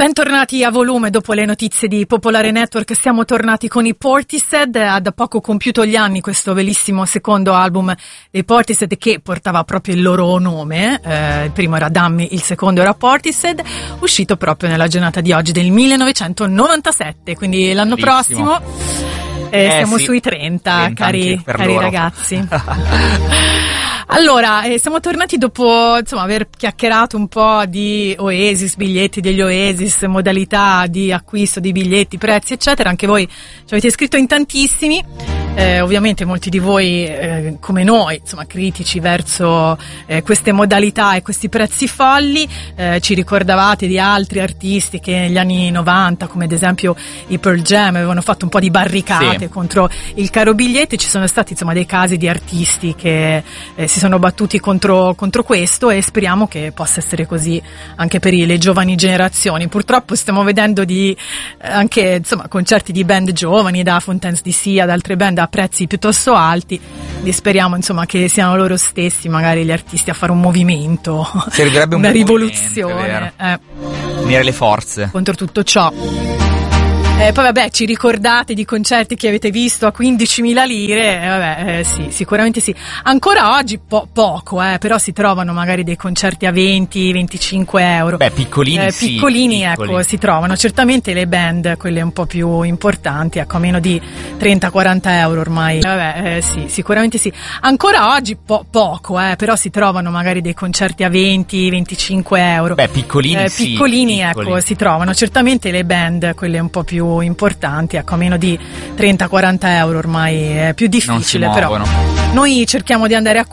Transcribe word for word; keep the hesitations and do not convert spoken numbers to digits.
Bentornati a volume dopo le notizie di Popolare Network. Siamo tornati con i Portishead. Ha da poco compiuto gli anni questo bellissimo secondo album dei Portishead che portava proprio il loro nome. Eh, il primo era Dammi, il secondo era Portishead, uscito proprio nella giornata di oggi del millenovecentonovantasette, quindi l'anno Bellissimo. prossimo eh, eh, siamo sì. sui trenta, cari, cari ragazzi. Allora, eh, siamo tornati dopo insomma aver chiacchierato un po' di Oasis, biglietti degli Oasis, modalità di acquisto di biglietti, prezzi eccetera. Anche voi ci avete scritto in tantissimi, eh, ovviamente molti di voi eh, come noi, insomma critici verso eh, queste modalità e questi prezzi folli. Eh, ci ricordavate di altri artisti che negli anni novanta, come ad esempio i Pearl Jam, avevano fatto un po' di barricate sì. contro il caro biglietti. Ci sono stati insomma dei casi di artisti che eh, si sono battuti contro, contro questo, e speriamo che possa essere così anche per le giovani generazioni. Purtroppo stiamo vedendo di eh, anche insomma concerti di band giovani, da Fontaines D C ad altre band a prezzi piuttosto alti, e speriamo insomma che siano loro stessi magari gli artisti a fare un movimento, servirebbe un una rivoluzione eh. unire le forze contro tutto ciò. Eh, poi vabbè, ci ricordate di concerti che avete visto a quindicimila lire? Eh, vabbè, eh, sì, sicuramente sì. Ancora oggi po- poco, eh, però si trovano magari dei concerti a venti venticinque euro. Beh, piccolini eh, sì. Piccolini, piccoli. ecco, si trovano. Certamente le band, quelle un po' più importanti, ecco, a meno di trenta quaranta euro ormai. Eh, vabbè, eh, sì, sicuramente sì. Ancora oggi po- poco, eh, però si trovano magari dei concerti a venti venticinque euro. Beh, piccolini eh, sì. Piccolini, piccoli. ecco, si trovano. Certamente le band, quelle un po' più importanti, ecco, a meno di trenta quaranta euro ormai è più difficile, non si però muovono. noi cerchiamo di andare a